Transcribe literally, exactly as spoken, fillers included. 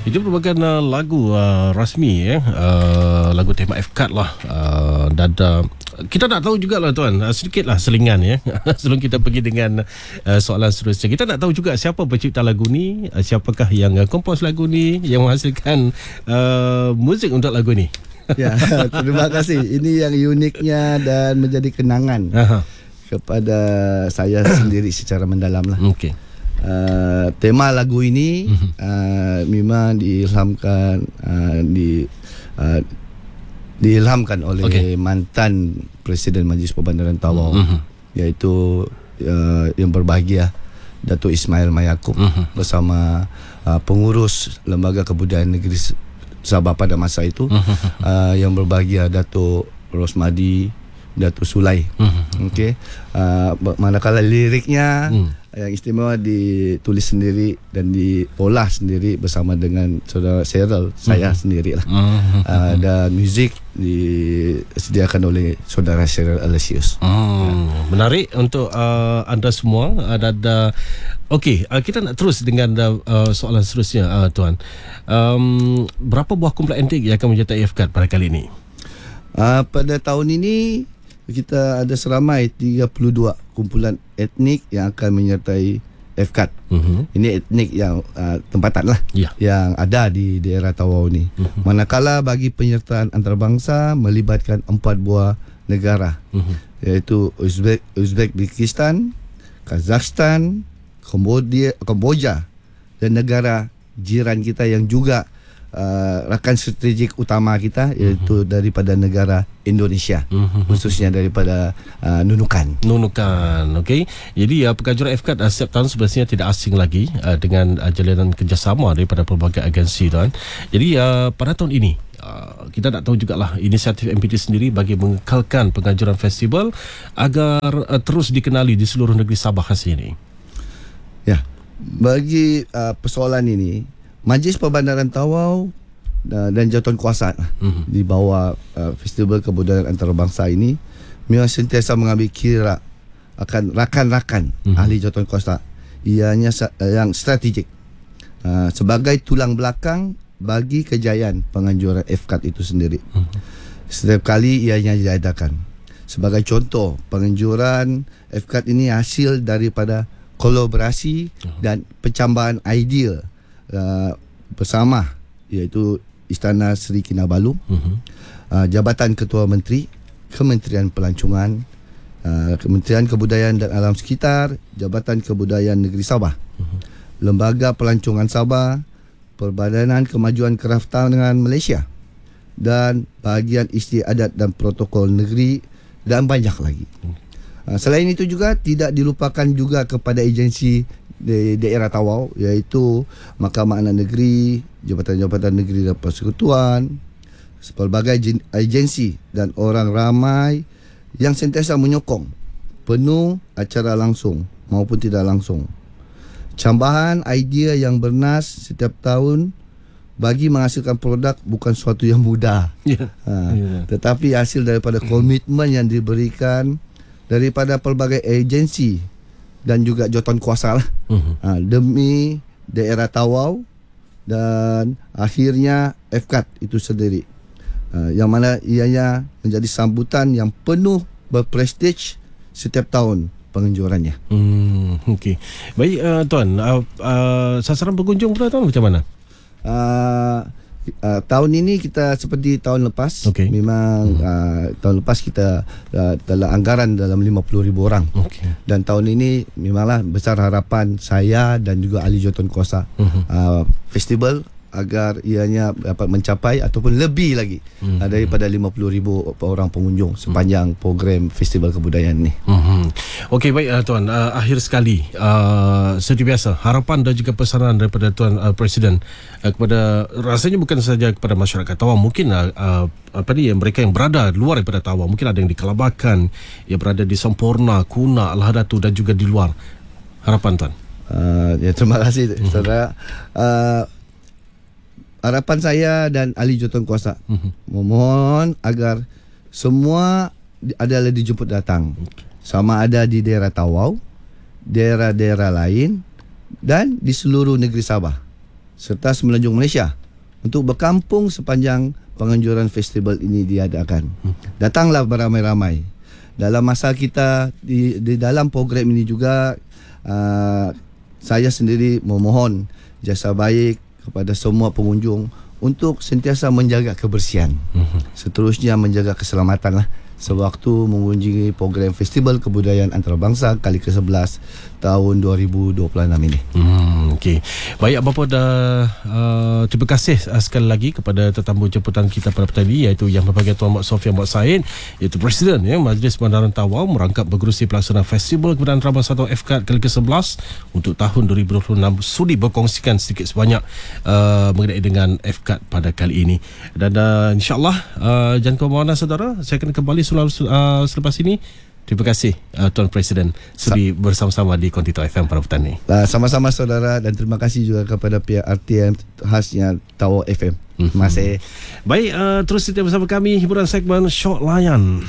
Itu merupakan uh, lagu uh, rasmi ya, uh, lagu tema F C A T lah. Uh, dan uh, kita nak tahu jugalah tuan, uh, sedikitlah selingan ya sebelum kita pergi dengan uh, soalan seterusnya. Kita nak tahu juga siapa pencipta lagu ni, uh, siapakah yang uh, kompos lagu ni, yang menghasilkan uh, muzik untuk lagu ni. Ya, terima kasih. Ini yang uniknya dan menjadi kenangan Aha. kepada saya sendiri secara mendalam lah. Okey. Uh, tema lagu ini uh, memang diilhamkan uh, di uh, diilhamkan oleh okay. mantan Presiden Majlis Perbandaran Tawau, uh-huh. iaitu uh, yang berbahagia Datuk Ismail Mayakub uh-huh. bersama uh, pengurus Lembaga Kebudayaan Negeri Sabah pada masa itu, uh-huh. uh, yang berbahagia Datuk Rosmadi, Datuk Sulai. uh-huh. Okey, uh, manakala liriknya uh-huh. yang istimewa ditulis sendiri dan diolah sendiri bersama dengan saudara Cheryl, saya mm-hmm. sendirilah. Mm-hmm. Uh, dan muzik disediakan oleh saudara Cheryl Alesius. Mm. Ya. Menarik untuk uh, anda semua. Ada, ada okey, uh, kita nak terus dengan uh, soalan seterusnya, uh, tuan. Um, berapa buah kumpulan antik yang akan menyertai F C A T pada kali ini? Uh, pada tahun ini kita ada seramai tiga puluh dua kumpulan etnik yang akan menyertai F C A T. Uh-huh. Ini etnik yang uh, tempatan lah, yeah. yang ada di daerah Tawau ni. Uh-huh. Manakala bagi penyertaan antarabangsa melibatkan empat buah negara, uh-huh. iaitu Uzbek, Uzbekistan, Kazakhstan, Cambodia, Kamboja dan negara jiran kita yang juga Uh, rakan strategik utama kita, iaitu uh-huh. daripada negara Indonesia, uh-huh. khususnya daripada uh, Nunukan. Nunukan, okey. Jadi uh, pengajuran F C A T uh, setiap tahun sebenarnya tidak asing lagi uh, dengan uh, jalinan kerjasama daripada pelbagai agensi, tuan. Jadi uh, pada tahun ini uh, kita nak tahu jugalah inisiatif M P T sendiri bagi mengekalkan pengajuran festival agar uh, terus dikenali di seluruh negeri Sabah khas ini. Ya, bagi uh, persoalan ini, Majlis Perbandaran Tawau uh, dan Jawatan Kuasa uh-huh. di bawah uh, Festival Kebudayaan Antarabangsa ini memang sentiasa mengambil kira akan rakan-rakan uh-huh. ahli jawatan kuasa ianya uh, yang strategik uh, sebagai tulang belakang bagi kejayaan penganjuran F C A T itu sendiri. Uh-huh. Setiap kali ianya diadakan. Sebagai contoh, penganjuran F C A T ini hasil daripada kolaborasi uh-huh. dan pencambahan idea Uh, bersama, iaitu Istana Seri Kinabalu, uh-huh. uh, Jabatan Ketua Menteri, Kementerian Pelancongan, uh, Kementerian Kebudayaan dan Alam Sekitar, Jabatan Kebudayaan Negeri Sabah, uh-huh. Lembaga Pelancongan Sabah, Perbadanan Kemajuan Keraftangan Malaysia dan Bahagian Istiadat dan Protokol Negeri dan banyak lagi. uh, Selain itu juga tidak dilupakan juga kepada agensi di daerah Tawau, iaitu Mahkamah Anak Negeri, Jabatan-Jabatan Negeri dan Persekutuan, pelbagai agensi dan orang ramai yang sentiasa menyokong penuh acara langsung maupun tidak langsung. Cambahan idea yang bernas setiap tahun bagi menghasilkan produk bukan suatu yang mudah, yeah. Ha, yeah. tetapi hasil daripada komitmen yang diberikan daripada pelbagai agensi dan juga jawatan kuasa lah, uh-huh. ha, demi daerah Tawau dan akhirnya F C A T itu sendiri, ha, yang mana ianya menjadi sambutan yang penuh berprestij setiap tahun penganjurannya. Hmm, okey. Baik, uh, tuan, uh, uh, sasaran pengunjung pula tuan macam mana? Uh, Uh, tahun ini kita seperti tahun lepas, okay. memang hmm. uh, tahun lepas kita uh, dalam anggaran dalam lima puluh ribu orang, okay. dan tahun ini memanglah besar harapan saya dan juga ahli jawatan kuasa hmm. uh, festival agar ianya dapat mencapai ataupun lebih lagi hmm. uh, daripada lima puluh ribu orang pengunjung sepanjang hmm. program festival kebudayaan ni. Hmm. Okey, baik uh, tuan, uh, akhir sekali uh, seperti biasa harapan dan juga pesanan daripada tuan uh, Presiden uh, kepada, rasanya bukan saja kepada masyarakat Tawau, mungkin uh, uh, apa ni, mereka yang berada luar daripada Tawau, mungkin ada yang di Kelabakan, yang berada di Semporna, Kuna, Lahadatu dan juga di luar. Harapan tuan. Uh, ya, terima kasih hmm. saudara. Uh, Harapan saya dan ahli jawatan kuasa uh-huh. memohon agar semua adalah dijemput datang, sama ada di daerah Tawau, daerah-daerah lain dan di seluruh negeri Sabah serta semenanjung Malaysia. untuk berkampung sepanjang penganjuran festival ini diadakan. Datanglah beramai-ramai. Dalam masa kita di, di dalam program ini juga, uh, saya sendiri memohon jasa baik kepada semua pengunjung untuk sentiasa menjaga kebersihan. Seterusnya menjaga keselamatan lah, sewaktu mengunjungi program Festival Kebudayaan Antarabangsa kali ke sebelas tahun dua ribu dua puluh enam ini. Hmm, okey. Baik, Abang dah uh, terima kasih uh, sekali lagi kepada tetamu jemputan kita pada petang ini, iaitu Yang Berbahagia Tuan Mak Sofia Mak Said, iaitu Presiden ya, Majlis Bandaran Tawau, merangkap bergerusi pelaksanaan Festival Kebudayaan Antarabangsa atau F K A D kali ke sebelas untuk tahun dua ribu dua puluh enam, sudi berkongsikan sedikit sebanyak uh, mengenai dengan F K A D pada kali ini. Dan uh, insyaAllah uh, jangan kemana-mana saudara, saya akan kembali uh, selepas ini. Terima kasih uh, Tuan Presiden sudi bersama-sama di Kontito F M pada petang ini. Uh, sama-sama saudara, dan terima kasih juga kepada pihak R T M khasnya Tawau F M. Terima kasih. Baik, uh, terus setia bersama kami hiburan segmen Short Layan.